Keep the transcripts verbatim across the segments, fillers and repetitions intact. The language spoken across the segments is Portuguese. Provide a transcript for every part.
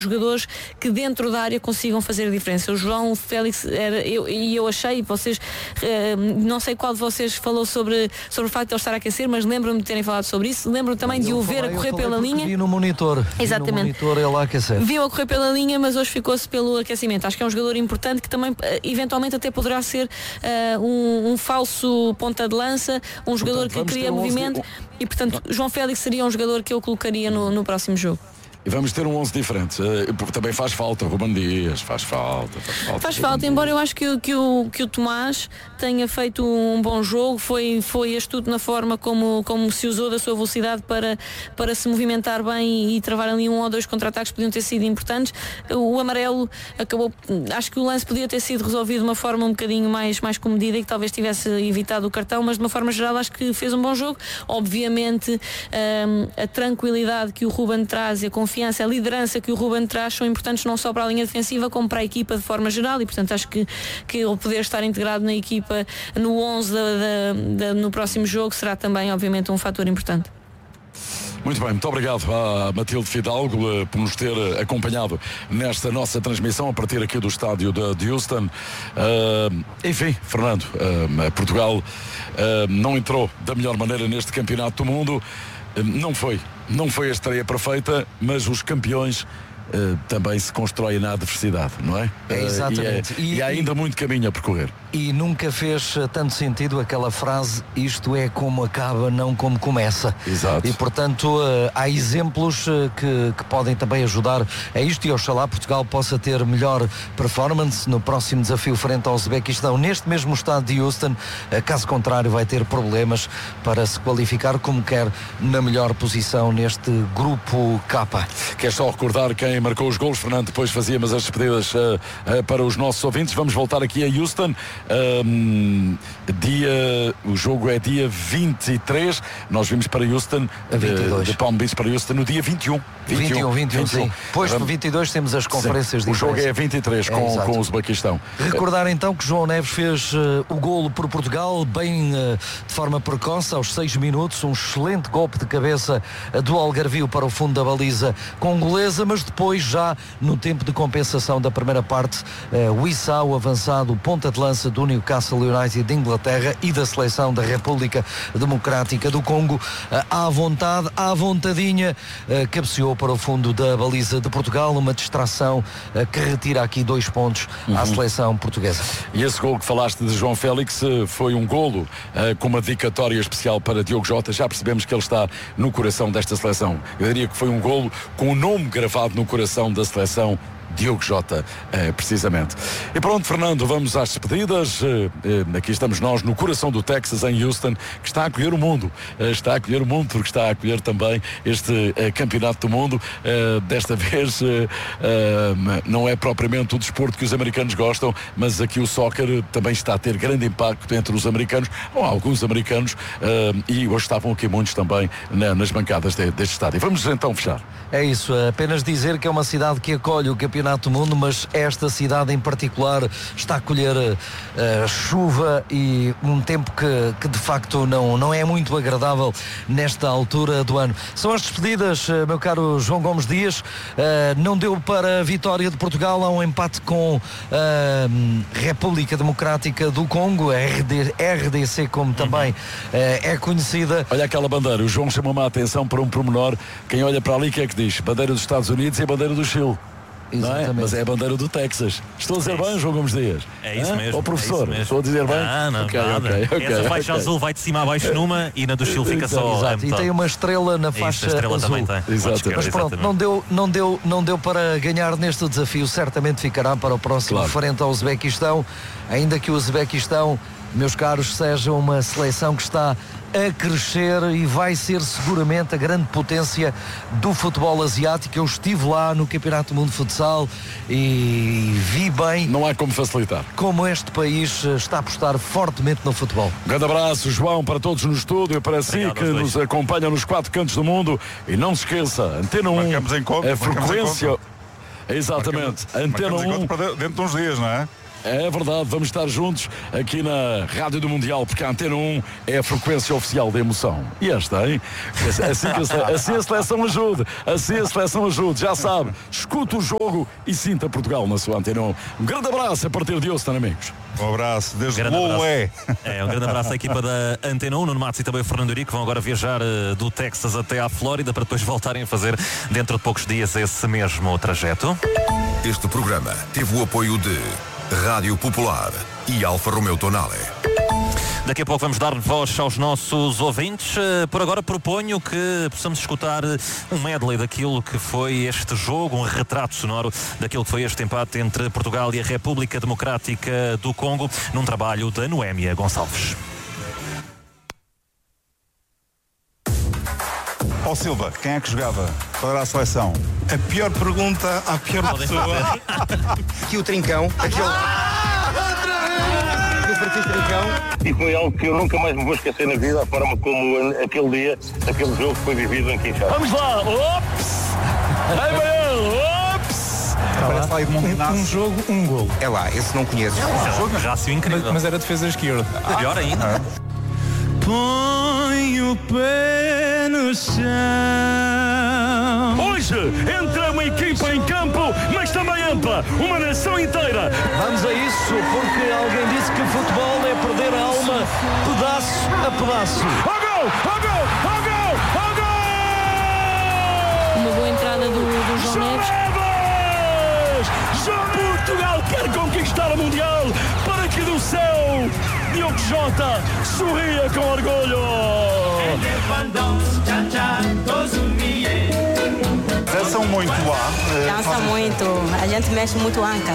jogadores que dentro da área consigam fazer a diferença. O João Félix era, eu, e eu achei, vocês, uh, não sei qual de vocês falou sobre, sobre o facto de ele estar a aquecer, mas lembro-me de terem falado sobre isso, lembro-me também eu de o ver a correr pela linha. Vi no monitor. Exatamente. Vi no monitor ele a aquecer. Viu a correr pela linha, mas hoje ficou-se pelo aquecimento. Acho que é um jogador importante que também, uh, eventualmente, até poderá ser uh, um, um falso ponta de lança, um jogador portanto, que cria movimento, onze... e portanto, João Félix seria um jogador que eu colocaria no, no próximo jogo. E vamos ter um onze diferente, porque também faz falta, Ruben Dias, faz falta, faz falta. Faz falta, embora eu acho que, que, o, que o Tomás tenha feito um bom jogo, foi, foi astuto na forma como, como se usou da sua velocidade para, para se movimentar bem e travar ali um ou dois contra-ataques que podiam ter sido importantes. O amarelo acabou, acho que o lance podia ter sido resolvido de uma forma um bocadinho mais, mais comedida e que talvez tivesse evitado o cartão, mas de uma forma geral acho que fez um bom jogo. Obviamente um, a tranquilidade que o Ruben traz e a confiança confiança, a liderança que o Ruben traz são importantes não só para a linha defensiva como para a equipa de forma geral e portanto acho que, que ele poder estar integrado na equipa no onze da, da, da, no próximo jogo será também obviamente um fator importante. Muito bem, muito obrigado à Matilde Fidalgo uh, por nos ter acompanhado nesta nossa transmissão a partir aqui do estádio de, de Houston. Uh, enfim, Fernando, uh, Portugal uh, não entrou da melhor maneira neste campeonato do mundo. Uh, não foi, não foi a estreia perfeita, mas os campeões uh, também se constroem na adversidade, não é? É exatamente. Uh, e, é, e, e há ainda muito caminho a percorrer. E nunca fez tanto sentido aquela frase, isto é como acaba, não como começa. Exato. E portanto há exemplos que, que podem também ajudar a isto e oxalá Portugal possa ter melhor performance no próximo desafio frente ao Uzbequistão neste mesmo estado de Houston. Caso contrário vai ter problemas para se qualificar como quer na melhor posição neste grupo K. Quer só recordar quem marcou os golos, Fernando? Depois fazíamos as despedidas uh, uh, para os nossos ouvintes. Vamos voltar aqui a Houston. Um, dia, o jogo é dia vinte e três, nós vimos para Houston, de, de Palm Beach para Houston no dia vinte e um. vinte e um, vinte e um, sim. Depois para vinte e dois temos as conferências de O jogo é vinte e três com, é, com o Uzbequistão. Recordar então que João Neves fez uh, o golo por Portugal, bem uh, de forma precoce, aos seis minutos, um excelente golpe de cabeça uh, do Algarvio para o fundo da baliza congolesa, mas depois já no tempo de compensação da primeira parte, uh, o Issa, o avançado, ponta de lança do Newcastle United de Inglaterra e da seleção da República Democrática do Congo, uh, à vontade, à vontadinha, uh, cabeceou para o fundo da baliza de Portugal, uma distração uh, que retira aqui dois pontos uhum. à seleção portuguesa. E esse golo que falaste de João Félix uh, foi um golo uh, com uma dedicatória especial para Diogo Jota. Já percebemos que ele está no coração desta seleção. Eu diria que foi um golo com o nome gravado no coração da seleção Diogo Jota, eh, precisamente. E pronto, Fernando, vamos às despedidas. Eh, eh, aqui estamos nós no coração do Texas, em Houston, que está a acolher o mundo. Eh, está a acolher o mundo porque está a acolher também este eh, campeonato do mundo. Eh, desta vez eh, eh, não é propriamente o desporto que os americanos gostam, mas aqui o soccer também está a ter grande impacto entre os americanos, ou alguns americanos, eh, e hoje estavam aqui muitos também na, nas bancadas de, deste estádio. Vamos então fechar. É isso, apenas dizer que é uma cidade que acolhe o campeonato do mundo, mas esta cidade em particular está a colher uh, chuva e um tempo que, que de facto não, não é muito agradável nesta altura do ano. São as despedidas, uh, meu caro João Gomes Dias. Uh, não deu para a vitória de Portugal, há um empate com a uh, República Democrática do Congo, a R D, R D C como também uh, é conhecida. Olha aquela bandeira, o João chamou-me a atenção para um pormenor. Quem olha para ali, o que é que diz? Bandeira dos Estados Unidos e a bandeira do Chile. Não é? Mas é a bandeira do Texas. Estou a dizer é bem, João Gomes Dias? É isso mesmo. Ó professor, é estou a dizer bem? Não, não, okay, nada. Okay, okay, Essa faixa okay. azul vai de cima a baixo numa e na do Chile fica só. Exato. E tem uma estrela na faixa isso, a estrela azul. Também tem. Exato. Mas pronto, não deu, não, deu, não deu para ganhar neste desafio. Certamente ficará para o próximo claro. Frente ao Uzbequistão. Ainda que o Uzbequistão, meus caros, seja uma seleção que está a crescer e vai ser seguramente a grande potência do futebol asiático. Eu estive lá no Campeonato do Mundo de Futsal e vi bem. Não há como facilitar. Como este país está a apostar fortemente no futebol. Um grande abraço, João, para todos no estúdio, para si que nos acompanham nos quatro cantos do mundo. E não se esqueça, Antena um, em conta, a frequência. Exatamente, Antena um. um. Dentro de uns dias, não é? É verdade, vamos estar juntos aqui na Rádio do Mundial, porque a Antena um é a frequência oficial da emoção. E esta, hein? Assim, que a, sele... assim a seleção ajude, assim a seleção ajude, já sabe, escuta o jogo e sinta Portugal na sua Antena um. Um grande abraço a partir de hoje, amigos. Um abraço, desde um o é. É, um grande abraço à equipa da Antena um, Nuno Matos e também o Fernando Eurico, que vão agora viajar uh, do Texas até à Flórida para depois voltarem a fazer, dentro de poucos dias, esse mesmo trajeto. Este programa teve o apoio de Rádio Popular e Alfa Romeo Tonale. Daqui a pouco vamos dar voz aos nossos ouvintes. Por agora proponho que possamos escutar um medley daquilo que foi este jogo, um retrato sonoro daquilo que foi este empate entre Portugal e a República Democrática do Congo, num trabalho da Noémia Gonçalves. Ó oh, Silva, quem é que jogava para a seleção? A pior pergunta à pior pessoa. Aqui o Trincão, aquele... aquele Francisco Trincão. E foi algo que eu nunca mais me vou esquecer na vida, a forma como aquele dia, aquele jogo foi vivido em Kinshasa. Vamos lá, ops! Ai, meu, ops! Parece lá um, um jogo, um golo. É lá, esse não conheço. É um jogo, rácio incrível. Mas, mas era defesa esquerda. Ah, pior ainda. Ah. Põe o pé no chão. Hoje entra uma equipa em campo, mas também entra uma nação inteira. Vamos a isso, porque alguém disse que futebol é perder a alma pedaço a pedaço. Ó gol! Ó gol! Ó gol! Ó gol! Uma boa entrada do, do João Neves. Já Portugal quer conquistar o Mundial para que do céu Diogo Jota sorria com orgulho. Dançam muito lá. Dança muito, a gente mexe muito anca.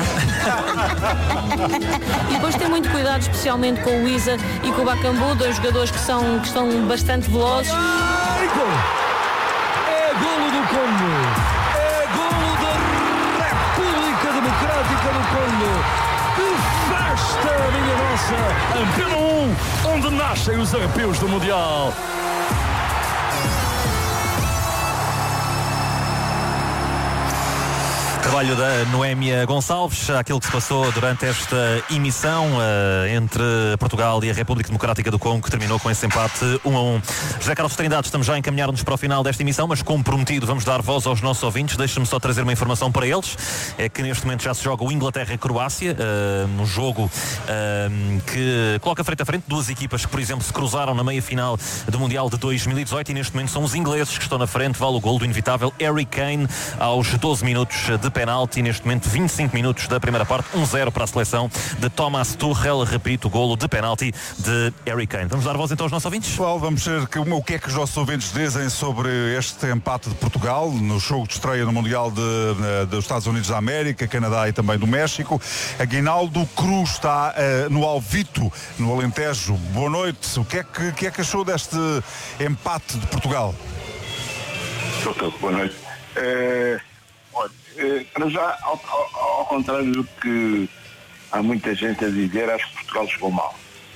E depois tem muito cuidado, especialmente com o Isa e com o Bakambu, dois jogadores que são, que são bastante velozes. Ai, gol! É golo do Congo! É golo da República Democrática do Congo! Que festa, minha nossa! Antena um, onde nascem os arrepios do Mundial. Trabalho da Noémia Gonçalves, aquilo que se passou durante esta emissão uh, entre Portugal e a República Democrática do Congo, que terminou com esse empate um a um. José Carlos Trindade, estamos já a encaminhar-nos para o final desta emissão, mas como prometido vamos dar voz aos nossos ouvintes. Deixa-me só trazer uma informação para eles, é que neste momento já se joga o Inglaterra-Croácia, uh, um jogo uh, que coloca frente a frente duas equipas que, por exemplo, se cruzaram na meia-final do Mundial de dois mil e dezoito, e neste momento são os ingleses que estão na frente. Vale o gol do inevitável Harry Kane aos doze minutos de penalti, neste momento vinte e cinco minutos da primeira parte, um zero para a seleção de Thomas Tuchel. Repito, o golo de penalti de Harry Kane. Vamos dar voz então aos nossos ouvintes? Pessoal, vamos ver que, o que é que os nossos ouvintes dizem sobre este empate de Portugal no jogo de estreia no Mundial de, de, dos Estados Unidos da América, Canadá e também do México. Aguinaldo Cruz está uh, no Alvito, no Alentejo. Boa noite. O que é que, que, é que achou deste empate de Portugal? Boa noite. É... Para já, ao, ao, ao contrário do que há muita gente a dizer, acho que Portugal jogou mal.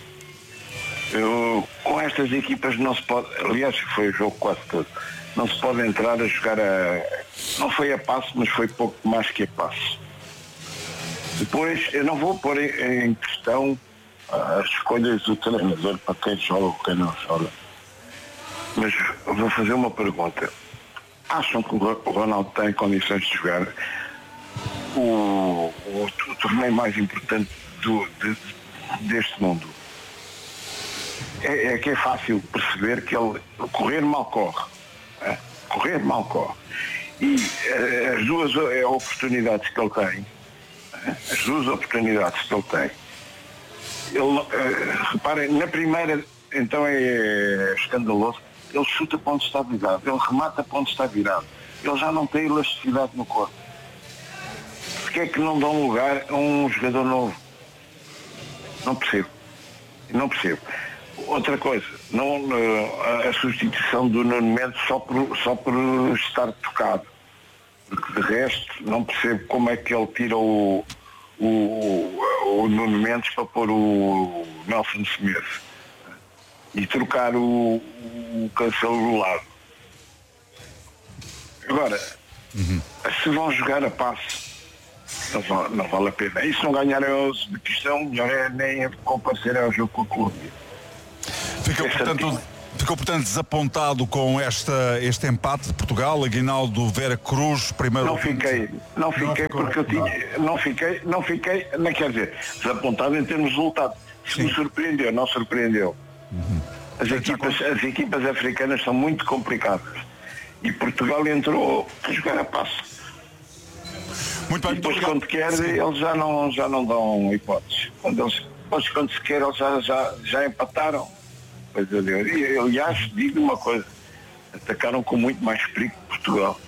Eu, com estas equipas não se pode, aliás foi o jogo quase todo, não se pode entrar a jogar a, não foi a passo, mas foi pouco mais que a passo. Depois, eu não vou pôr em, em questão as escolhas do treinador para quem joga ou quem não joga, mas vou fazer uma pergunta. Acham que o Ronaldo tem condições de jogar o, o, o torneio mais importante do, de, deste mundo? É, é que é fácil perceber que ele correr mal corre. É? Correr mal corre. E é, as duas é, oportunidades que ele tem, é? as duas oportunidades que ele tem, ele, é, reparem, na primeira, então é escandaloso. Ele chuta para onde está virado, ele remata para onde está virado, ele já não tem elasticidade no corpo. Porquê é que não dão lugar a um jogador novo? Não percebo. Não percebo. Outra coisa, não, a substituição do Nuno Mendes só por, só por estar tocado. Porque de resto não percebo como é que ele tira o, o, o Nuno Mendes para pôr o Nelson Semedo e trocar o, o Cancelo do lado. Agora, uhum. se vão jogar a passe, Não vale, não vale a pena. E se não ganharem o Uzbequistão, melhor é nem comparecer ao jogo com a Colômbia. Ficou, portanto, ficou, portanto, desapontado com esta, este empate de Portugal, Aguinaldo Vera Cruz, primeiro... Não fiquei, não fiquei não porque eu tinha... Não fiquei, não fiquei, não quer dizer, desapontado em termos de resultado. Se me surpreendeu, não surpreendeu. Uhum. As, equipas, as equipas africanas são muito complicadas. E Portugal entrou a jogar a passo. Muito bem, e depois quando quer, sim, eles já não, já não dão hipóteses. Quando, eles, depois, quando se quer, eles já, já, já empataram. Pois eu digo. E, aliás, digo uma coisa, atacaram com muito mais perigo que Portugal.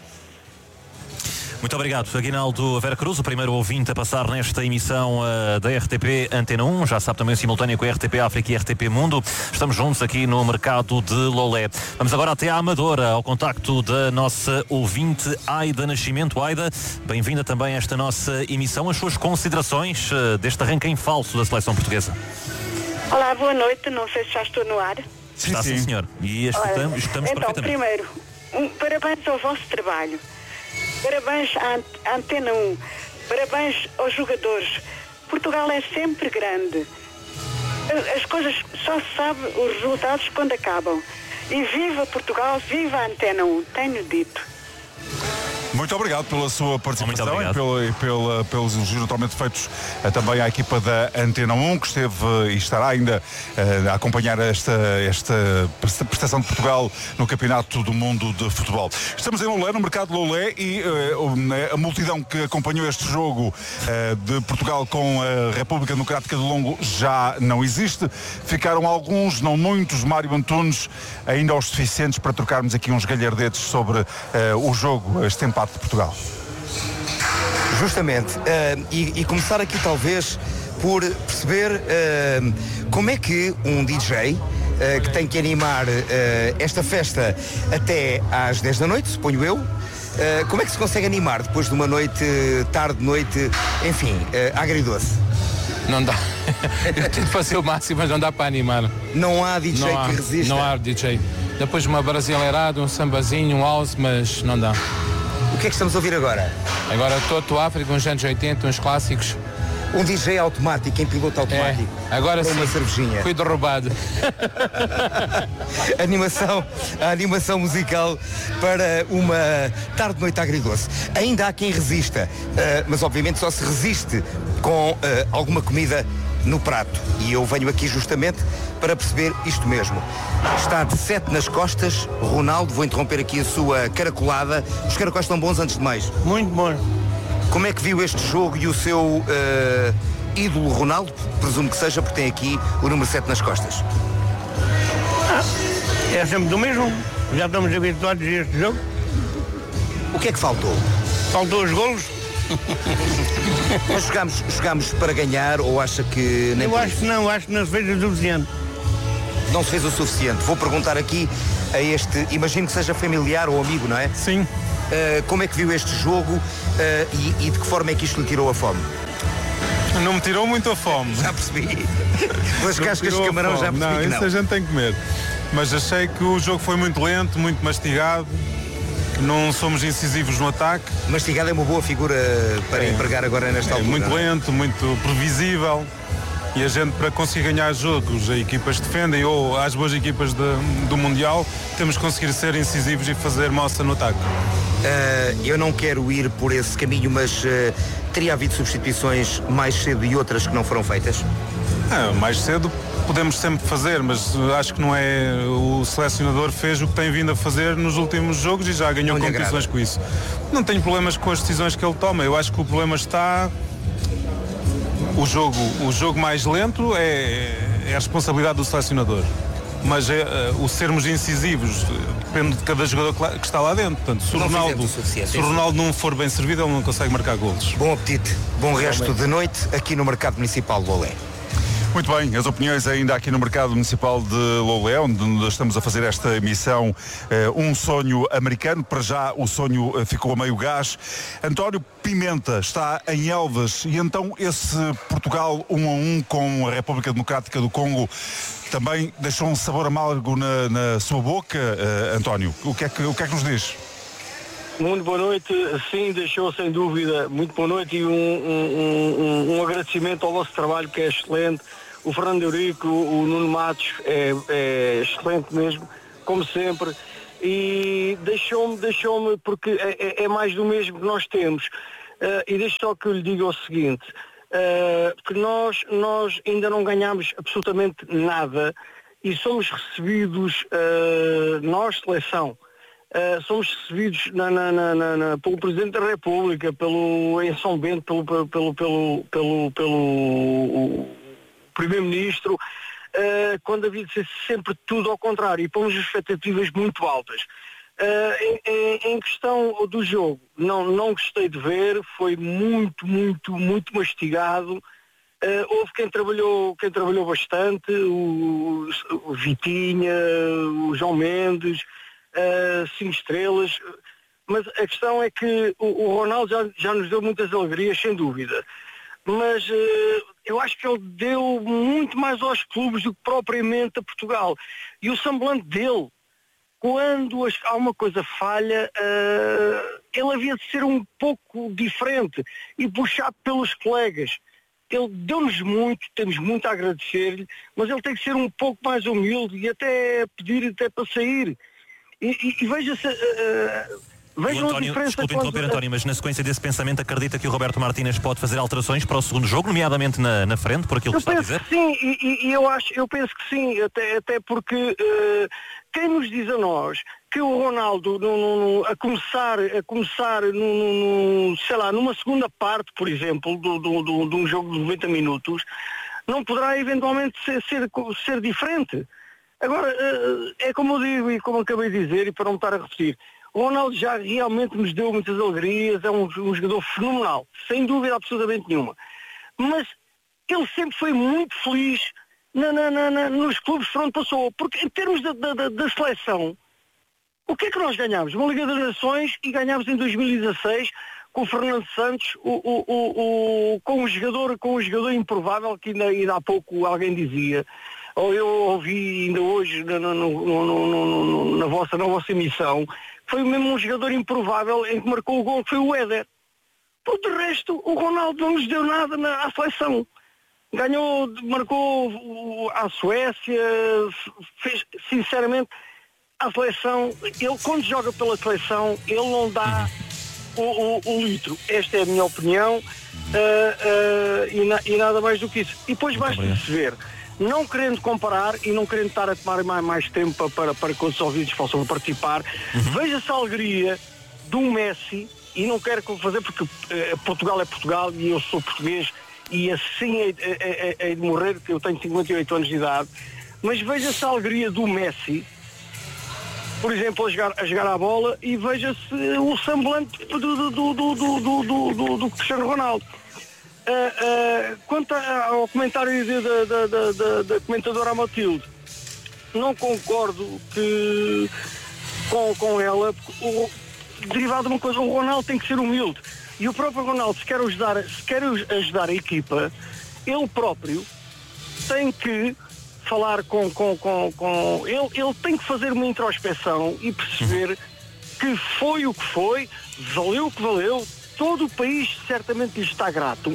Muito obrigado, Aguinaldo Vera Cruz, o primeiro ouvinte a passar nesta emissão uh, da R T P Antena um, já sabe também simultâneo com a R T P África e R T P Mundo. Estamos juntos aqui no mercado de Lolé. Vamos agora até à Amadora, ao contacto da nossa ouvinte Aida Nascimento. Aida, bem-vinda também a esta nossa emissão. As suas considerações uh, deste arranque em falso da seleção portuguesa. Olá, boa noite, não sei se já estou no ar. Está sim, sim senhor. E escutamos, escutamos então, perfeitamente. Primeiro, um, parabéns ao vosso trabalho. Parabéns à Antena um, parabéns aos jogadores. Portugal é sempre grande. As coisas só se sabe os resultados quando acabam. E viva Portugal, viva a Antena um, tenho dito. Muito obrigado pela sua participação e, pela, e pela, pelos elogios naturalmente feitos uh, também à equipa da Antena um, que esteve uh, e estará ainda uh, a acompanhar esta, esta prestação de Portugal no Campeonato do Mundo de Futebol. Estamos em Lolé, no mercado de Lolé, e uh, a multidão que acompanhou este jogo uh, de Portugal com a República Democrática do Congo já não existe. Ficaram alguns, não muitos, Mário Antunes, ainda os suficientes para trocarmos aqui uns galhardetes sobre uh, o jogo, este empate de Portugal. Justamente, uh, e, e começar aqui talvez por perceber uh, como é que um D J uh, que tem que animar uh, esta festa até às dez da noite, suponho eu, uh, como é que se consegue animar depois de uma noite, tarde, noite, enfim, uh, agridoce? Não dá. Eu tento fazer o máximo, mas não dá para animar. Não há D J não há, que resista? Não há D J. Depois uma brasileirada, um sambazinho, um house, mas não dá. O que é que estamos a ouvir agora? Agora Toto África, uns anos oitenta, uns clássicos. Um D J automático, em piloto automático. É, agora sim. Uma cervejinha. Fui derrubado. a animação, a animação musical para uma tarde-noite agridoce. Ainda há quem resista, uh, mas obviamente só se resiste com uh, alguma comida no prato. E eu venho aqui justamente para perceber isto mesmo. Está de sete nas costas. Ronaldo, vou interromper aqui a sua caracolada. Os caracóis estão bons antes de mais? Muito bom. Como é que viu este jogo e o seu uh, ídolo Ronaldo? Presumo que seja porque tem aqui o número sete nas costas. Ah, é sempre do mesmo. Já estamos habituados a este jogo. O que é que faltou? Faltou os golos. Nós jogamos, jogamos para ganhar ou acha que nem Eu acho que não, acho que não se fez o suficiente. Não se fez o suficiente. Vou perguntar aqui a este, imagino que seja familiar ou amigo, não é? Sim. Uh, como é que viu este jogo uh, e, e de que forma é que isto lhe tirou a fome? Não me tirou muito a fome. Já percebi. Pelas cascas de camarão já percebi não, que não. Isso a gente tem que comer. Mas achei que o jogo foi muito lento, muito mastigado. Não somos incisivos no ataque. Mastigado é uma boa figura para é, empregar agora nesta é, altura. Muito lento, muito previsível. E a gente, para conseguir ganhar jogos, as equipas defendem, ou as boas equipas de, do Mundial, temos que conseguir ser incisivos e fazer moça no ataque. Uh, eu não quero ir por esse caminho, mas uh, teria havido substituições mais cedo e outras que não foram feitas? Ah, mais cedo podemos sempre fazer, mas acho que não é. O selecionador fez o que tem vindo a fazer nos últimos jogos e já ganhou competições com isso. Não tenho problemas com as decisões que ele toma. Eu acho que o problema está. O jogo, o jogo mais lento é, é a responsabilidade do selecionador. Mas é, o sermos incisivos depende de cada jogador que está lá dentro. Portanto, se o Ronaldo, se o Ronaldo não for bem servido, ele não consegue marcar golos. Bom apetite, bom resto de noite aqui no Mercado Municipal de Lolé. Muito bem, as opiniões ainda aqui no Mercado Municipal de Lolé, onde estamos a fazer esta emissão uh, Um Sonho Americano. Para já o sonho uh, ficou a meio gás. António Pimenta está em Elvas e então esse Portugal um a um com a República Democrática do Congo também deixou um sabor amargo na, na sua boca, uh, António. O que, é que, o que é que nos diz? Muito boa noite, sim, deixou sem dúvida, muito boa noite e um, um, um, um agradecimento ao vosso trabalho que é excelente. O Fernando Eurico, o Nuno Matos é, é excelente mesmo, como sempre, e deixou-me, deixou-me, porque é, é mais do mesmo que nós temos. Uh, e deixe só que eu lhe diga o seguinte, uh, que nós, nós ainda não ganhamos absolutamente nada e somos recebidos, uh, nós, seleção, Uh, somos recebidos na, na, na, na, pelo Presidente da República, pelo, em São Bento, pelo, pelo, pelo, pelo, pelo Primeiro-Ministro, uh, quando havia de ser sempre tudo ao contrário, e pomos expectativas muito altas. Uh, em, em questão do jogo, não, não gostei de ver, foi muito, muito, muito mastigado. Uh, houve quem trabalhou, quem trabalhou bastante, o, o Vitinha, o João Mendes, Uh, cinco estrelas, mas a questão é que o, o Ronaldo já, já nos deu muitas alegrias, sem dúvida, mas uh, eu acho que ele deu muito mais aos clubes do que propriamente a Portugal, e o semblante dele, quando as, há uma coisa falha, uh, ele havia de ser um pouco diferente e puxar pelos colegas. Ele deu-nos muito, temos muito a agradecer-lhe, mas ele tem que ser um pouco mais humilde e até pedir até para sair. E, e, e veja-se, uh, vejam António, a diferença. Desculpe interromper, António, mas na sequência desse pensamento acredita que o Roberto Martínez pode fazer alterações para o segundo jogo, nomeadamente na, na frente, por aquilo eu que está a dizer? Que sim, e, e eu, acho, eu penso que sim, até, até porque uh, quem nos diz a nós que o Ronaldo no, no, no, a começar, a começar no, no, no, sei lá, numa segunda parte, por exemplo, do, do, do, de um jogo de noventa minutos, não poderá eventualmente ser, ser, ser diferente. Agora, é como eu digo e como acabei de dizer, e para não estar a repetir, o Ronaldo já realmente nos deu muitas alegrias, é um, um jogador fenomenal, sem dúvida absolutamente nenhuma. Mas ele sempre foi muito feliz na, na, na, na, nos clubes por onde passou, porque em termos da, da, da seleção, o que é que nós ganhámos? Uma Liga das Nações e ganhámos em dois mil e dezasseis com o Fernando Santos, o, o, o, o, com, um jogador, com um jogador improvável que ainda, ainda há pouco alguém dizia, ou eu ouvi ainda hoje na, na, no, no, no, na, vossa, na vossa emissão, foi mesmo um jogador improvável em que marcou o gol, que foi o Éder. Por de resto, o Ronaldo não nos deu nada na, à seleção. Ganhou, marcou a Suécia, fez, sinceramente, a seleção, ele quando joga pela seleção, ele não dá o, o, o litro. Esta é a minha opinião, uh, uh, e, na, e nada mais do que isso. E depois basta de se ver. Não querendo comparar e não querendo estar a tomar mais, mais tempo para, para que os ouvintes possam participar, uhum. Veja-se a alegria de um Messi, e não quero fazer porque eh, Portugal é Portugal e eu sou português e assim é, é, é, é de morrer, que eu tenho cinquenta e oito anos de idade, mas veja-se a alegria do Messi, por exemplo, a jogar a, jogar a bola, e veja-se o semblante do, do, do, do, do, do, do, do Cristiano Ronaldo. Uh, uh, quanto ao comentário da, da, da, da comentadora Matilde, não concordo que, com, com ela, o, derivado de uma coisa, o Ronaldo tem que ser humilde, e o próprio Ronaldo, se quer ajudar, se quer ajudar a equipa, ele próprio tem que falar com, com, com, com ele, ele tem que fazer uma introspeção e perceber que foi o que foi, valeu o que valeu. Todo o país certamente lhe está grato.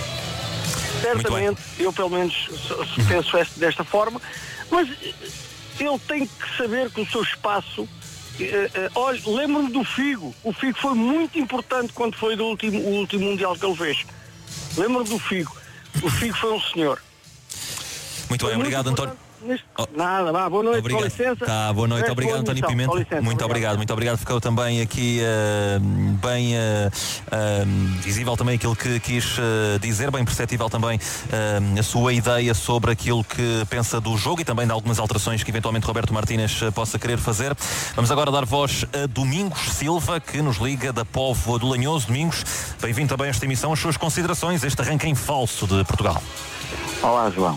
Certamente, eu pelo menos penso desta forma, mas ele tem que saber que o seu espaço. Uh, uh, olha, lembro-me do Figo. O Figo foi muito importante quando foi do último, o último Mundial que ele fez. Lembro-me do Figo. O Figo foi um senhor. Muito bem, obrigado, António. Neste... Oh. Nada, vá, boa noite, obrigado. Com licença. Tá, boa noite, obrigado, António Pimenta. Muito obrigado. obrigado, muito obrigado. Ficou também aqui uh, bem uh, uh, visível também aquilo que quis uh, dizer, bem perceptível também uh, a sua ideia sobre aquilo que pensa do jogo e também de algumas alterações que eventualmente Roberto Martínez uh, possa querer fazer. Vamos agora dar voz a Domingos Silva, que nos liga da Póvoa do Lanhoso. Domingos, bem-vindo também a esta emissão. As suas considerações, este arranque em falso de Portugal. Olá, João.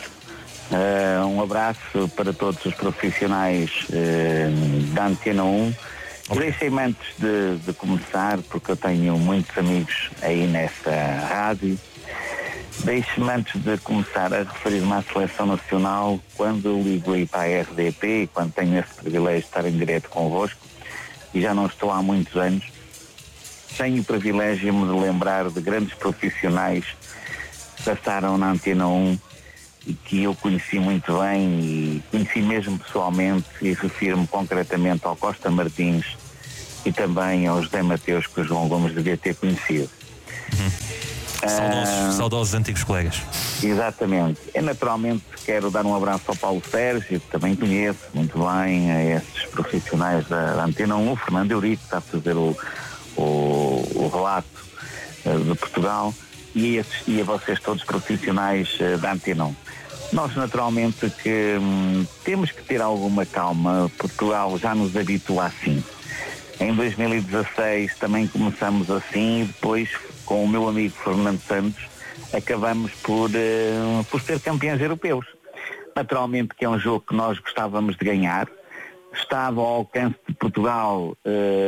Uh, um abraço para todos os profissionais uh, da Antena um. Okay. Deixem-me antes de, de começar, porque eu tenho muitos amigos aí nessa rádio, deixe-me antes de começar a referir-me à Seleção Nacional, quando eu ligo aí para a R D P, quando tenho esse privilégio de estar em direto convosco, e já não estou há muitos anos, tenho o privilégio de me lembrar de grandes profissionais que passaram na Antena um e que eu conheci muito bem e conheci mesmo pessoalmente, e refiro-me concretamente ao Costa Martins e também ao José Mateus, que o João Gomes devia ter conhecido. Uhum. Saudosos, ah, saudosos antigos colegas. Exatamente. Eu naturalmente quero dar um abraço ao Paulo Sérgio, que também conheço muito bem, a esses profissionais da, da Antena um, o Fernando Eurico, que está a fazer o, o, o relato uh, de Portugal, e, esses, e a vocês todos profissionais uh, da Antena um. Nós naturalmente que hum, temos que ter alguma calma. Portugal já nos habitua assim. Em dois mil e dezasseis também começamos assim, e depois com o meu amigo Fernando Santos acabamos por, uh, por ser campeões europeus. Naturalmente que é um jogo que nós gostávamos de ganhar, estava ao alcance de Portugal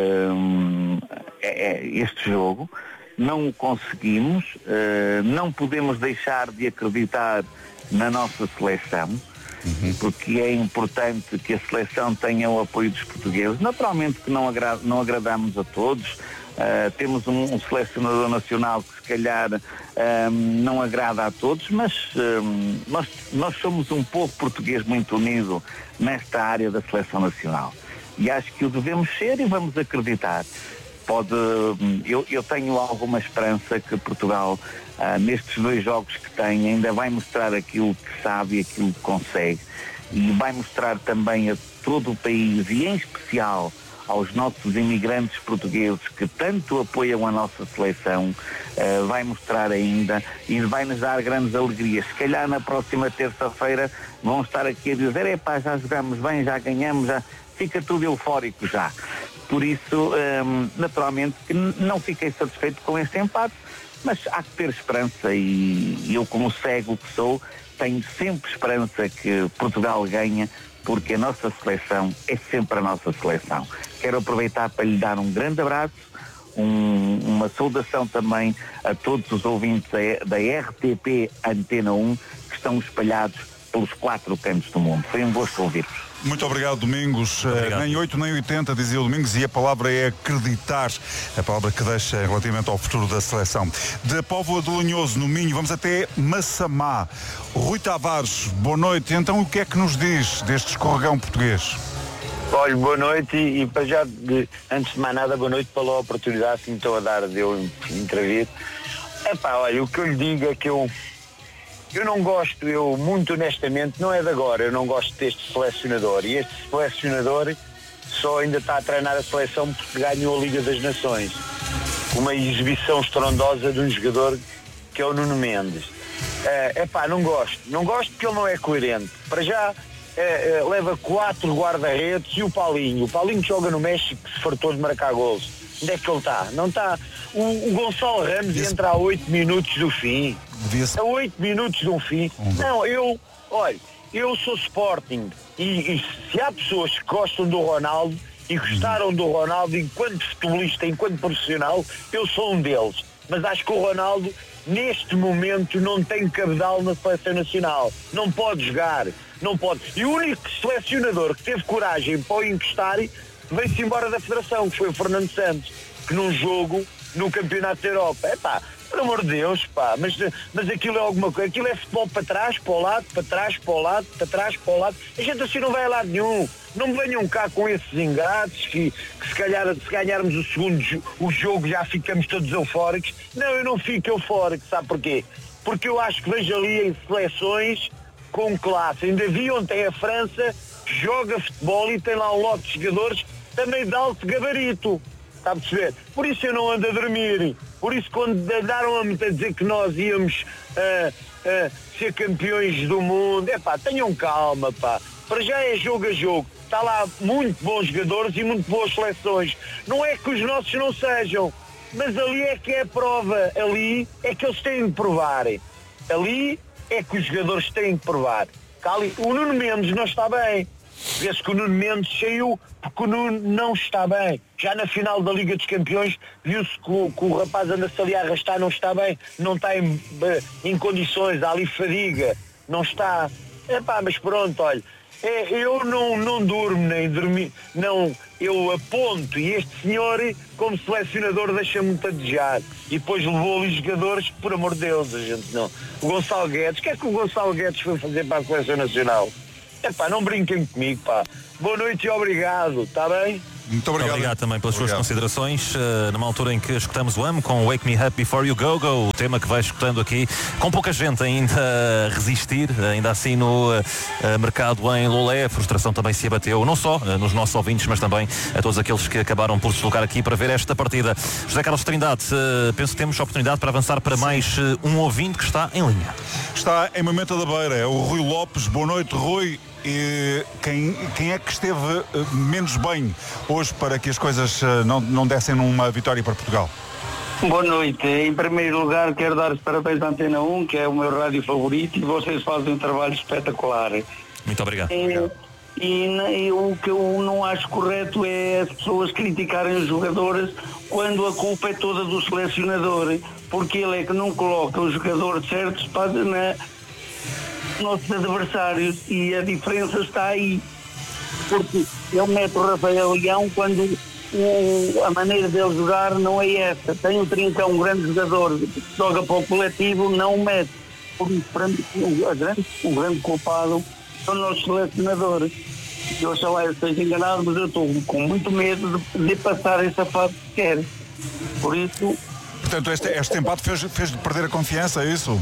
uh, é, este jogo, não o conseguimos, uh, não podemos deixar de acreditar na nossa seleção, uhum. porque é importante que a seleção tenha o apoio dos portugueses. Naturalmente que não, agra- não agradamos a todos, uh, temos um, um selecionador nacional que se calhar um, não agrada a todos, mas um, nós, nós somos um povo português muito unido nesta área da seleção nacional, e acho que o devemos ser e vamos acreditar. Pode, eu, eu tenho alguma esperança que Portugal, ah, nestes dois jogos que tem, ainda vai mostrar aquilo que sabe e aquilo que consegue, e vai mostrar também a todo o país, e em especial aos nossos imigrantes portugueses que tanto apoiam a nossa seleção, ah, vai mostrar ainda e vai nos dar grandes alegrias. Se calhar na próxima terça-feira vão estar aqui a dizer: epá, já jogamos bem, já ganhamos, já fica tudo eufórico já. Por isso, hum, naturalmente, não fiquei satisfeito com este empate, mas há que ter esperança, e eu, como cego que sou, tenho sempre esperança que Portugal ganha, porque a nossa seleção é sempre a nossa seleção. Quero aproveitar para lhe dar um grande abraço, um, uma saudação também a todos os ouvintes da, da R T P Antena um, que estão espalhados pelos quatro cantos do mundo. Foi um gosto ouvir-vos. Muito obrigado, Domingos. Obrigado. Uh, nem oito nem oitenta, dizia o Domingos, e a palavra é acreditar, a palavra que deixa relativamente ao futuro da seleção. De Póvoa de Lanhoso, no Minho, vamos até Massamá. Rui Tavares, boa noite. Então, o que é que nos diz deste escorregão português? Olha, boa noite, e, e para já, de, antes de mais nada, boa noite pela oportunidade que me estou a dar de eu intervir. Epá, olha, o que eu lhe digo é que eu Eu não gosto, eu muito honestamente, não é de agora, eu não gosto deste selecionador, e este selecionador só ainda está a treinar a seleção porque ganhou a Liga das Nações. Uma exibição estrondosa de um jogador que é o Nuno Mendes. É uh, pá, não gosto, não gosto porque ele não é coerente. Para já uh, uh, leva quatro guarda-redes e o Paulinho, o Paulinho que joga no México, que se fartou de marcar golos. Onde é que ele está? Não está. O, o Gonçalo Ramos entra a oito minutos do fim. A oito minutos do fim. Não, eu, olha, eu sou Sporting, e, e se há pessoas que gostam do Ronaldo e gostaram do Ronaldo enquanto futebolista, enquanto profissional, eu sou um deles. Mas acho que o Ronaldo, neste momento, não tem cabedal na seleção nacional. Não pode jogar. Não pode. E o único selecionador que teve coragem para o encostar veio-se embora da Federação, que foi o Fernando Santos, que num jogo no Campeonato da Europa, é pá, por amor de Deus, pá, mas, mas aquilo é alguma coisa, aquilo é futebol para trás, para o lado, para trás, para o lado, para trás, para o lado, a gente assim não vai a lado nenhum. Não me venham cá com esses ingratos que, que se calhar, se ganharmos o segundo o jogo já ficamos todos eufóricos. Não, eu não fico eufórico, sabe porquê? Porque eu acho que vejo ali em seleções com classe. Ainda vi ontem a França joga futebol e tem lá um lote de jogadores também de alto gabarito. Está a perceber? Por isso eu não ando a dormir. Por isso quando andaram a dizer que nós íamos uh, uh, ser campeões do mundo, é pá, tenham calma, pá. Para já é jogo a jogo. Está lá muito bons jogadores e muito boas seleções. Não é que os nossos não sejam, mas ali é que é a prova. Ali é que eles têm de provar. Ali é que os jogadores têm de provar. O Nuno Mendes não está bem. Vê-se que o Nuno Mendes saiu porque o Nuno não está bem. Já na final da Liga dos Campeões viu-se que o, que o rapaz anda-se ali a arrastar, não está bem, não está em, em condições, há ali fadiga, não está. Epá, mas pronto, olha, É, eu não, não durmo nem dormi, não, eu aponto e este senhor, como selecionador, deixa-me muito a desejar. E depois levou ali jogadores, por amor de Deus, a gente não. O Gonçalo Guedes, o que é que o Gonçalo Guedes foi fazer para a Seleção Nacional? É pá, não brinquem comigo, pá. Boa noite e obrigado, está bem? Muito obrigado. Obrigado também pelas obrigado. suas considerações. Uh, numa altura em que escutamos o A M com Wake Me Up Before You Go Go, o tema que vai escutando aqui, com pouca gente ainda a resistir, ainda assim no uh, mercado em Lolé, a frustração também se abateu, não só uh, nos nossos ouvintes, mas também a todos aqueles que acabaram por se deslocar aqui para ver esta partida. José Carlos Trindade, uh, penso que temos a oportunidade para avançar para mais uh, um ouvinte que está em linha. Está em Moimenta da Beira, é o Rui Lopes. Boa noite, Rui. E quem, quem é que esteve uh, menos bem hoje para que as coisas uh, não, não dessem numa vitória para Portugal? Boa noite. Em primeiro lugar, quero dar os parabéns à Antena um, que é o meu rádio favorito, e vocês fazem um trabalho espetacular. Muito obrigado. É, e, e o que eu não acho correto é as pessoas criticarem os jogadores quando a culpa é toda do selecionador, porque ele é que não coloca os jogadores certos para, na, nossos adversários, e a diferença está aí, porque ele mete o Rafael Leão quando o, a maneira dele jogar não é essa. Tem o Trincão, um grande jogador, joga para o coletivo, não o mete. Por isso, para mim, o, grande, o grande culpado são os nossos selecionadores. Eu sei lá, eu esteja enganado, mas eu estou com muito medo de, de passar essa fase que quer. Por isso... Portanto, este, este empate fez, fez perder a confiança, é isso?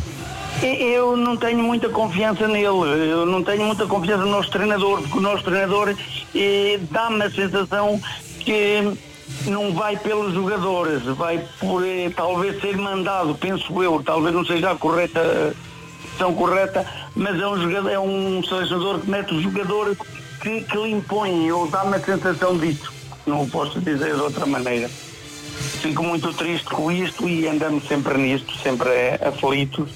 Eu não tenho muita confiança nele, eu não tenho muita confiança no nosso treinador, porque o nosso treinador eh, dá-me a sensação que não vai pelos jogadores, vai por eh, talvez ser mandado, penso eu, talvez não seja a correta, a decisão correta, mas é um, jogador, é um selecionador que mete os jogadores que, que lhe impõem, eu dá-me a sensação disso, não posso dizer de outra maneira. Fico muito triste com isto e andamos sempre nisto, sempre aflitos.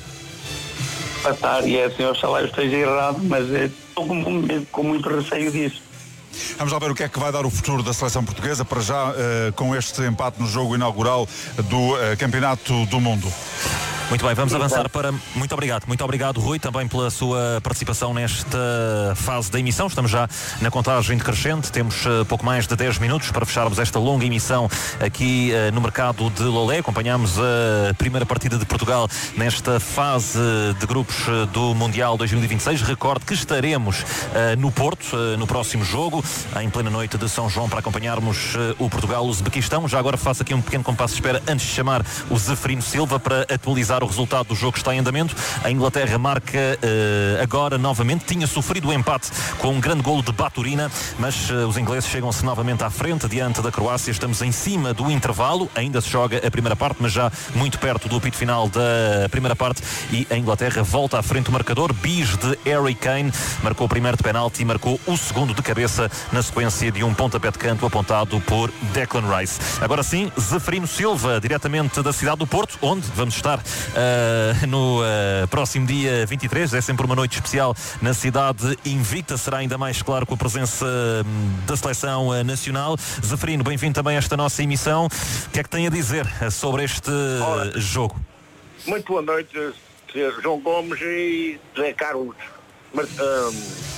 Passar, e é assim, oxalá eu esteja errado, mas estou com, com muito receio disso. Vamos lá ver o que é que vai dar o futuro da seleção portuguesa, para já uh, com este empate no jogo inaugural do uh, Campeonato do Mundo. Muito bem, vamos avançar para... Muito obrigado, muito obrigado, Rui, também pela sua participação nesta fase da emissão. Estamos já na contagem decrescente, temos uh, pouco mais de dez minutos para fecharmos esta longa emissão aqui uh, no mercado de Lolé. Acompanhamos a primeira partida de Portugal nesta fase de grupos uh, do Mundial dois mil e vinte e seis. Recordo que estaremos uh, no Porto, uh, no próximo jogo, em plena noite de São João, para acompanharmos uh, o Portugal-Uzbequistão. Já agora faço aqui um pequeno compasso de espera antes de chamar o Zeferino Silva para atualizar o resultado do jogo que está em andamento. A Inglaterra marca uh, agora novamente, tinha sofrido o empate com um grande golo de Baturina, mas uh, os ingleses chegam-se novamente à frente diante da Croácia. Estamos em cima do intervalo, ainda se joga a primeira parte, mas já muito perto do apito final da primeira parte, e a Inglaterra volta à frente do marcador. Bis de Harry Kane marcou o primeiro de penalti e marcou o segundo de cabeça na sequência de um pontapé de canto apontado por Declan Rice. Agora sim, Zeferino Silva, diretamente da cidade do Porto, onde vamos estar Uh, no uh, próximo dia vinte e três. É sempre uma noite especial na cidade invicta. Será ainda mais claro com a presença um, da seleção uh, nacional. Zeferino, bem-vindo também a esta nossa emissão. O que é que tem a dizer uh, sobre este uh, jogo? Muito boa noite, senhor João Gomes e José Carlos Mar... um,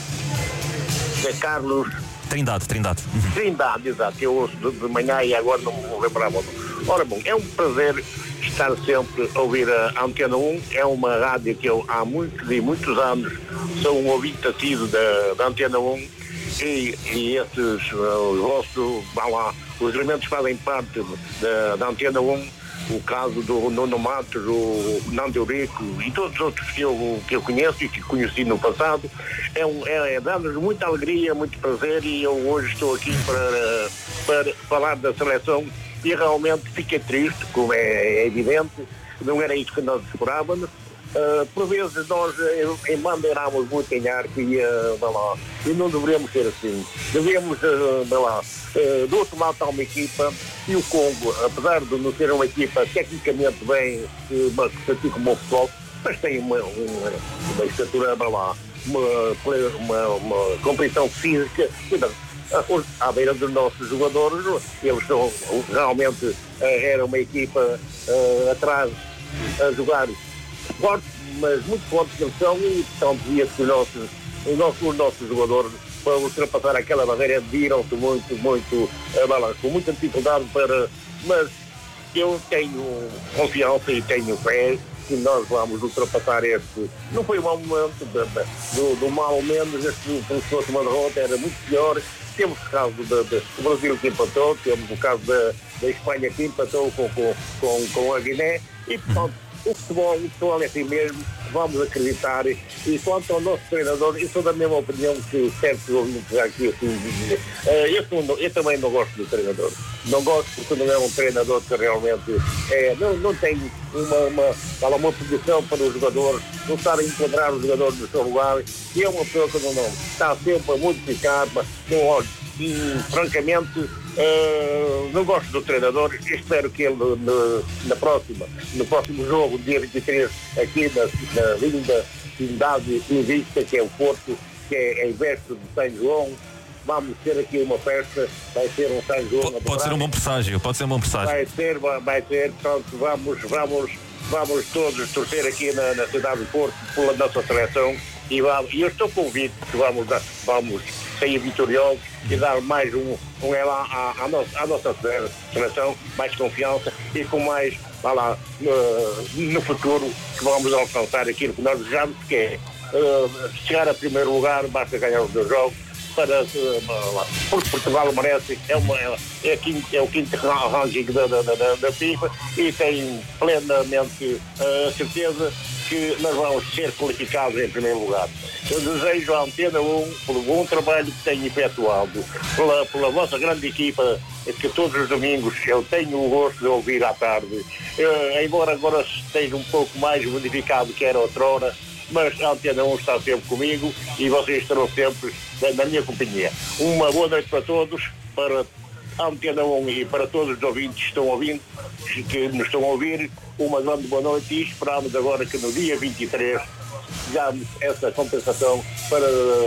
José Carlos Trindade, Trindade. Uhum. Trindade, exato, eu ouço de, de manhã e agora não me lembrava. Ora bom, é um prazer estar sempre a ouvir a Antena um. É uma rádio que eu há muitos e muitos anos sou um ouvinte assíduo da, da Antena um, e, e esses, uh, os vossos, vá lá, os elementos fazem parte da, da Antena um. O caso do Nuno Matos, o Nando Eurico e todos os outros que eu, que eu conheço e que conheci no passado, é, um, é, é dar-nos muita alegria, muito prazer, e eu hoje estou aqui para, para falar da seleção e realmente fiquei triste, como é, é evidente, não era isso que nós esperávamos. Uh, por vezes nós embandeiramos muito em ar que ia, lá, e não deveríamos ser assim. Deveríamos, uh, lá, uh, do outro lado está uma equipa, e o Congo, apesar de não ser uma equipa tecnicamente bem, uh, assim como o futebol, mas tem uma, uma, uma estatura, lá, uma, uma, uma compreensão física, à beira dos nossos jogadores. Eles são realmente, uh, era uma equipa uh, atrás a jogar forte, mas muito forte que eles são, e então dizia que os nossos os nossos, os nossos jogadores para ultrapassar aquela barreira viram-se muito, muito, uh, com muita dificuldade para, mas eu tenho confiança e tenho fé que nós vamos ultrapassar este. Não foi um mau momento, do, do mal menos, este, como se fosse uma derrota, era muito pior. Temos o caso do Brasil que empatou, temos o caso da, da Espanha que empatou com, com, com, com a Guiné, e portanto o futebol, o futebol é assim mesmo, vamos acreditar. E quanto ao nosso treinador, eu sou da mesma opinião que certos ouvintes aqui assim dizer. Eu, eu também não gosto do treinador. Não gosto porque não é um treinador que realmente é, não, não tem uma, uma, uma posição para os jogadores, não sabe enquadrar os jogadores no seu lugar, e é uma pessoa que não, não está sempre a modificar, mas não olho. E, francamente, uh, não gosto do treinador. Espero que ele no, na próxima, no próximo jogo, dia vinte e três, aqui na, na linda cidade invicta, que é o Porto, que é em veste de São João, vamos ter aqui uma festa, vai ser um São João. Pode, pode ser um bom presságio, pode ser um bom presságio. Vai ser, vai ser, portanto, vamos, vamos, vamos todos torcer aqui na, na cidade do Porto pela nossa seleção, e vamos, e eu estou convicto que vamos, vamos sair vitoriosos e dar mais um, um elan à, à, nossa, à nossa seleção, mais confiança e com mais, vá lá, no, no futuro, que vamos alcançar aquilo que nós desejamos, que é uh, chegar a primeiro lugar, basta ganhar os dois jogos, para, uh, porque Portugal merece, é, uma, é, quinto, é o quinto ranking da, da, da, da FIFA, e tem plenamente a uh, certeza que nós vamos ser qualificados em primeiro lugar. Eu desejo à Antena um, pelo bom trabalho que tem efetuado, pela, pela vossa grande equipa, que todos os domingos eu tenho o gosto de ouvir à tarde, uh, embora agora esteja um pouco mais modificado que era outrora, mas a Antena um está sempre comigo e vocês estarão sempre na minha companhia. Uma boa noite para todos, para a Antena um e para todos os ouvintes que estão ouvindo, que nos estão a ouvir, uma grande boa noite, e esperamos agora que no dia vinte e três damos essa compensação para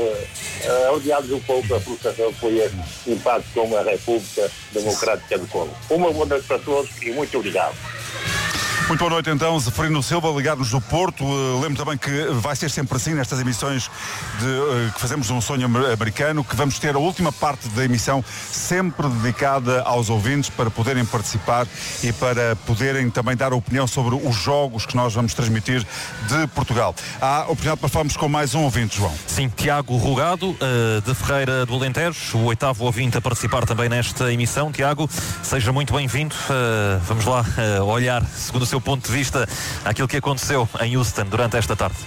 uh, aliados um pouco a frustração que foi este impacto com a República Democrática do Congo. Uma boa noite para todos e muito obrigado. Muito boa noite então, Zeferino Silva, ligados do Porto. Uh, lembro também que vai ser sempre assim nestas emissões de, uh, que fazemos um sonho americano, que vamos ter a última parte da emissão sempre dedicada aos ouvintes para poderem participar e para poderem também dar a opinião sobre os jogos que nós vamos transmitir de Portugal. Há a oportunidade para falarmos com mais um ouvinte, João. Sim, Tiago Rugado, uh, de Ferreira do Alentejo, o oitavo ouvinte a participar também nesta emissão. Tiago, seja muito bem-vindo. Uh, vamos lá uh, olhar, segundo o seu ponto de vista, aquilo que aconteceu em Houston durante esta tarde.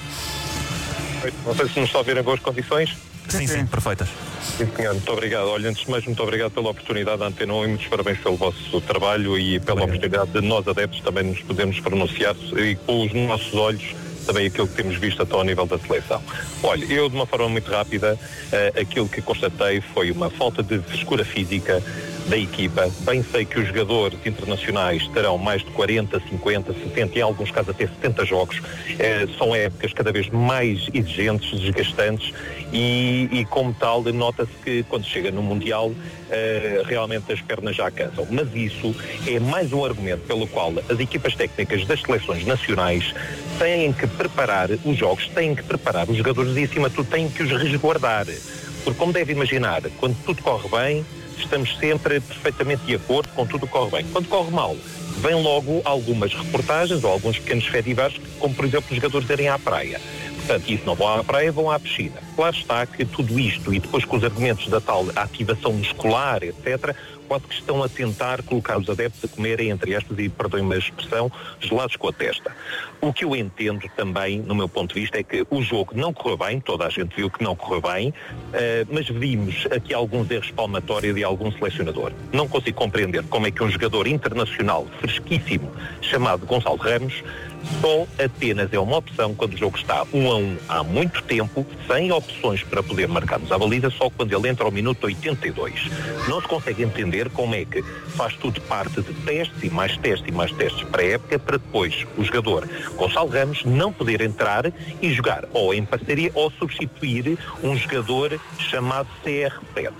Não sei se nos está a ouvir em boas condições. Sim, sim, sim, perfeitas. Sim, senhor, muito obrigado. Olha, antes de mais, muito obrigado pela oportunidade da Antena um e muitos parabéns pelo vosso trabalho e pela obrigado. oportunidade de nós, adeptos, também nos podermos pronunciar e com os nossos olhos também aquilo que temos visto até ao nível da seleção. Olha, eu de uma forma muito rápida, uh, aquilo que constatei foi uma falta de frescura física da equipa. Bem sei que os jogadores internacionais terão mais de quarenta, cinquenta, sessenta, em alguns casos até setenta jogos. Eh, são épocas cada vez mais exigentes, desgastantes e, e como tal, nota-se que quando chega no Mundial eh, realmente as pernas já cansam. Mas isso é mais um argumento pelo qual as equipas técnicas das seleções nacionais têm que preparar os jogos, têm que preparar os jogadores e, acima de tudo, têm que os resguardar. Porque, como deve imaginar, quando tudo corre bem, estamos sempre perfeitamente de acordo com tudo que corre bem. Quando corre mal, vem logo algumas reportagens ou alguns pequenos festivais, como por exemplo os jogadores irem à praia. Portanto, isso não vão à praia, vão à piscina. Claro está que tudo isto, e depois com os argumentos da tal ativação muscular, etcétera, quase que estão a tentar colocar os adeptos a comerem, entre aspas, e perdoem-me a expressão, gelados com a testa. O que eu entendo também, no meu ponto de vista, é que o jogo não correu bem, toda a gente viu que não correu bem, uh, mas vimos aqui alguns erros palmatórios de algum selecionador. Não consigo compreender como é que um jogador internacional fresquíssimo, chamado Gonçalo Ramos, só apenas é uma opção quando o jogo está um a um há muito tempo, sem opções para poder marcar-nos a baliza, só quando ele entra ao minuto oitenta e dois. Não se consegue entender como é que faz tudo parte de testes e mais testes e mais testes para a época, para depois o jogador Gonçalo Ramos não poder entrar e jogar ou em parceria ou substituir um jogador chamado C R sete.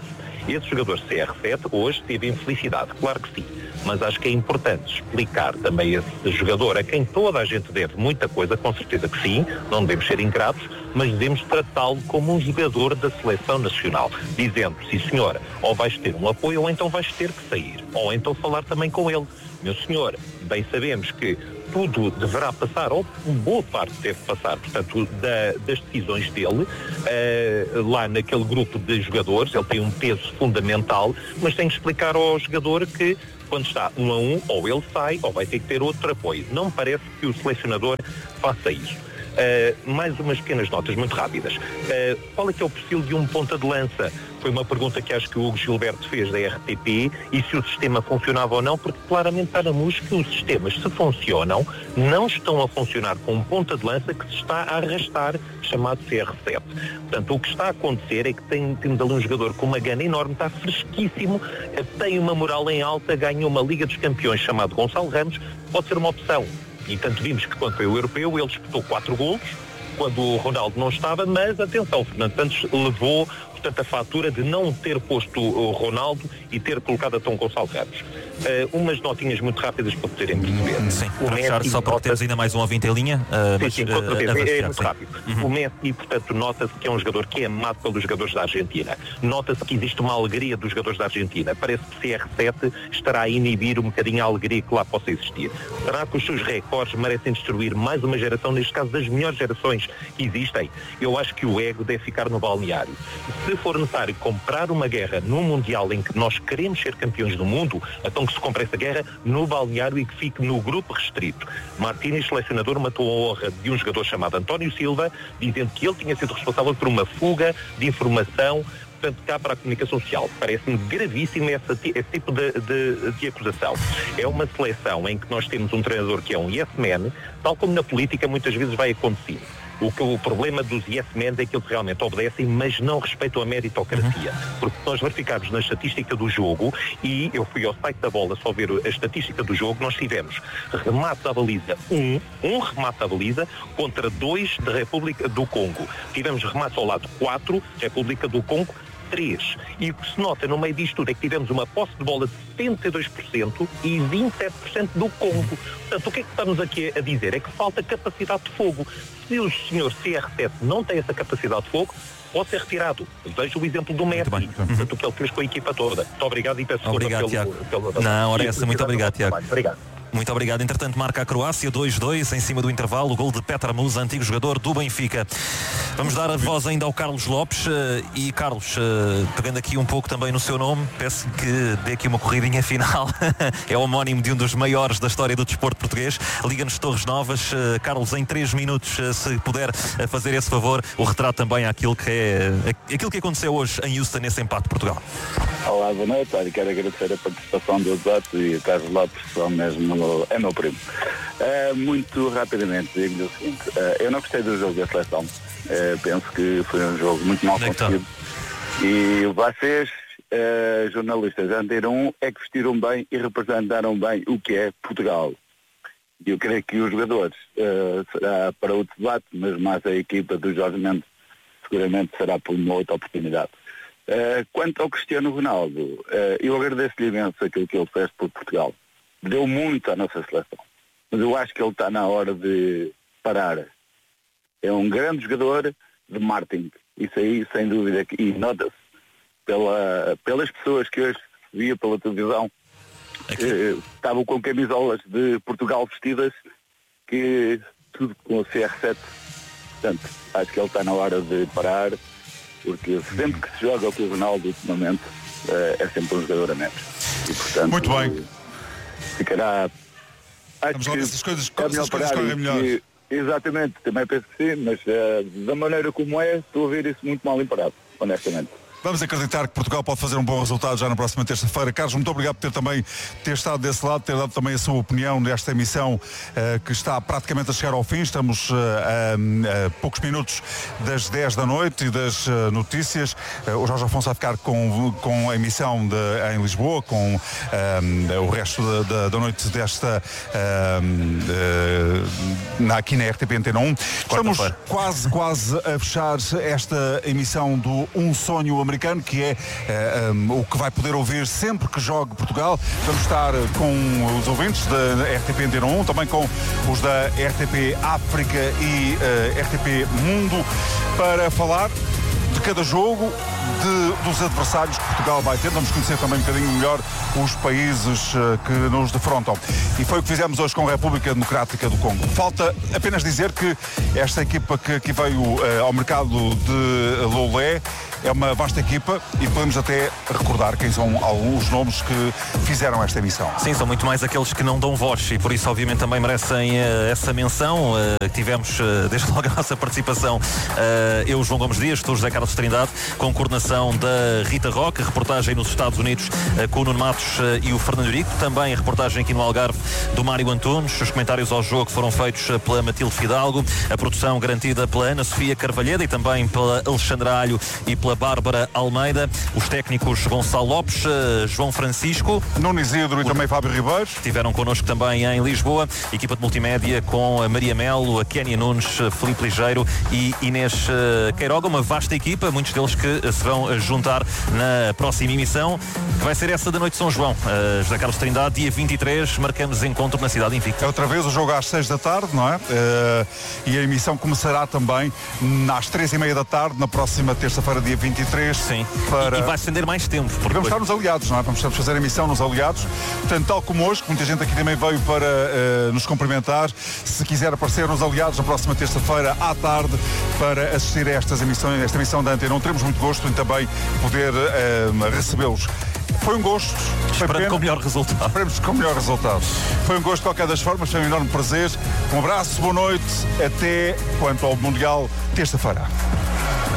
Esse jogador C R sete hoje teve infelicidade, claro que sim, mas acho que é importante explicar também a esse jogador, a quem toda a gente deve muita coisa, com certeza que sim, não devemos ser ingratos, mas devemos tratá-lo como um jogador da seleção nacional, dizendo, sim senhora, ou vais ter um apoio ou então vais ter que sair, ou então falar também com ele. Meu senhor, bem sabemos que tudo deverá passar, ou boa parte deve passar, portanto, da, das decisões dele, uh, lá naquele grupo de jogadores, ele tem um peso fundamental, mas tem que explicar ao jogador que quando está um a um, ou ele sai, ou vai ter que ter outro apoio. Não me parece que o selecionador faça isso. Uh, mais umas pequenas notas muito rápidas. Uh, qual é que é o perfil de um ponta de lança? Foi uma pergunta que acho que o Hugo Gilberto fez da R T P, e se o sistema funcionava ou não, porque claramente está na música que os sistemas, se funcionam, não estão a funcionar com um ponta de lança que se está a arrastar, chamado C R sete. Portanto, o que está a acontecer é que tem, temos ali um jogador com uma gana enorme, está fresquíssimo, tem uma moral em alta, ganhou uma Liga dos Campeões chamado Gonçalo Ramos, pode ser uma opção. E tanto vimos que quando foi o europeu, ele disputou quatro golos, quando o Ronaldo não estava, mas atenção, Fernando Santos levou, portanto, a fatura de não ter posto o Ronaldo e ter colocado a Tom Gonçalo Ramos. Uh, umas notinhas muito rápidas para poderem perceber. Sim, para fechar, só porque temos ainda mais um ouvinte em linha. Uh, sim, mas, sim, com certeza, uh, é, é muito rápido. Uhum. O Messi, portanto, nota-se que é um jogador que é amado pelos jogadores da Argentina. Nota-se que existe uma alegria dos jogadores da Argentina. Parece que C R sete estará a inibir um bocadinho a alegria que lá possa existir. Será que os seus recordes merecem destruir mais uma geração, neste caso das melhores gerações que existem? Eu acho que o ego deve ficar no balneário. Se for necessário comprar uma guerra num Mundial em que nós queremos ser campeões do mundo, então que se compre essa guerra no balneário e que fique no grupo restrito. Martínez, selecionador, matou a honra de um jogador chamado António Silva, dizendo que ele tinha sido responsável por uma fuga de informação, portanto, cá para a comunicação social. Parece-me gravíssimo esse, esse tipo de, de, de acusação. É uma seleção em que nós temos um treinador que é um yes man, tal como na política muitas vezes vai acontecer. O, que, o problema dos yes men é que eles realmente obedecem, mas não respeitam a meritocracia. Porque se nós verificarmos na estatística do jogo, e eu fui ao site da Bola só ver a estatística do jogo, nós tivemos remates à baliza um, um remate à baliza contra dois da República do Congo. Tivemos remates ao lado quatro, República do Congo, três. E o que se nota no meio disto tudo é que tivemos uma posse de bola de setenta e dois por cento e vinte e sete por cento do Congo. Portanto, o que é que estamos aqui a dizer? É que falta capacidade de fogo. Se o senhor C R sete não tem essa capacidade de fogo, pode ser retirado. Veja o exemplo do Messi, portanto, o que ele fez com a equipa toda. Muito obrigado e peço desculpa obrigado, pelo, pelo, pelo... Não, ora essa, muito obrigado, Tiago. Obrigado. Muito obrigado. Entretanto, marca a Croácia dois dois em cima do intervalo, o gol de Petar Musa, antigo jogador do Benfica. Vamos dar a voz ainda ao Carlos Lopes e Carlos, pegando aqui um pouco também no seu nome, peço que dê aqui uma corridinha final. É o homónimo de um dos maiores da história do desporto português. Liga-nos Torres Novas. Carlos, em três minutos, se puder fazer esse favor, o retrato também àquilo que é aquilo que aconteceu hoje em Houston, nesse empate de Portugal. Olá, boa noite. Olha, quero agradecer a participação do Exato e o Carlos Lopes, só mesmo é meu primo. Uh, muito rapidamente, digo-lhe o seguinte, uh, eu não gostei do jogo da seleção. Uh, penso que foi um jogo muito mal conseguido. E vocês, uh, jornalistas, Antena é que vestiram bem e representaram bem o que é Portugal. E eu creio que os jogadores uh, será para outro debate, mas mais a equipa do Jorge Mendes seguramente será por uma outra oportunidade. Uh, quanto ao Cristiano Ronaldo, uh, eu agradeço-lhe imenso aquilo que ele fez por Portugal. Deu muito à nossa seleção. Mas eu acho que ele está na hora de parar. É um grande jogador de marketing. Isso aí, sem dúvida. E nota-se pela, pelas pessoas que hoje via pela televisão, que estavam com camisolas de Portugal vestidas, que tudo com o C R sete. Portanto, acho que ele está na hora de parar, porque sempre que se joga com o Ronaldo ultimamente, é sempre um jogador a menos. E, portanto, muito bem. Ficará. Acho que essas coisas, é melhor parar correm melhor. Que, exatamente, também penso que sim, mas uh, da maneira como é, estou a ver isso muito mal imparado, honestamente. Vamos acreditar que Portugal pode fazer um bom resultado já na próxima terça-feira. Carlos, muito obrigado por ter também ter estado desse lado, ter dado também a sua opinião nesta emissão uh, que está praticamente a chegar ao fim. Estamos uh, a, a poucos minutos das dez da noite e das uh, notícias. Uh, o Jorge Afonso vai ficar com, com a emissão de, em Lisboa, com uh, o resto da, da, da noite desta uh, uh, aqui na R T P Antena um. Estamos quase, quase a fechar esta emissão do Um Sonho Americano, que é uh, um, o que vai poder ouvir sempre que jogue Portugal. Vamos estar com os ouvintes da R T P Antena um, também com os da R T P África e uh, R T P Mundo, para falar de cada jogo, de, dos adversários que Portugal vai ter. Vamos conhecer também um bocadinho melhor os países uh, que nos defrontam. E foi o que fizemos hoje com a República Democrática do Congo. Falta apenas dizer que esta equipa que, que veio uh, ao mercado de Loulé é uma vasta equipa e podemos até recordar quem são alguns nomes que fizeram esta emissão. Sim, são muito mais aqueles que não dão voz e por isso obviamente também merecem uh, essa menção. Uh, tivemos uh, desde logo a nossa participação, uh, eu, João Gomes Dias, tu, José Carlos Trindade, com coordenação da Rita Roque, reportagem nos Estados Unidos uh, com o Nuno Matos uh, e o Fernando Eurico, também a reportagem aqui no Algarve do Mário Antunes, os comentários ao jogo foram feitos uh, pela Matilde Fidalgo, a produção garantida pela Ana Sofia Carvalheda e também pela Alexandra Alho e pela Bárbara Almeida, os técnicos Gonçalo Lopes, uh, João Francisco, Nuno Isidro e também Fábio Ribeiro estiveram connosco também em Lisboa, equipa de multimédia com a Maria Melo, a Kénia Nunes, Filipe Ligeiro e Inês uh, Queiroga, uma vasta equipa, muitos deles que uh, se vão uh, juntar na próxima emissão, que vai ser essa da Noite de São João. Uh, José Carlos Trindade, dia vinte e três, marcamos encontro na cidade invicta. É outra vez o jogo às seis da tarde, não é? Uh, e a emissão começará também às três e meia da tarde, na próxima terça-feira, dia vinte e três. Sim, para... e, e vai estender mais tempo. Porque vamos estar nos aliados, não é? Vamos fazer a emissão nos aliados. Portanto, tal como hoje, muita gente aqui também veio para uh, nos cumprimentar. Se quiser aparecer nos aliados na próxima terça-feira à tarde para assistir a estas emissões, esta emissão da Antena um, teremos muito gosto em também poder uh, recebê-los. Foi um gosto. Esperando com o melhor resultado. Esperemos com o melhor resultado. Foi um gosto de qualquer das formas, foi um enorme prazer. Um abraço, boa noite, até quanto ao Mundial, terça-feira.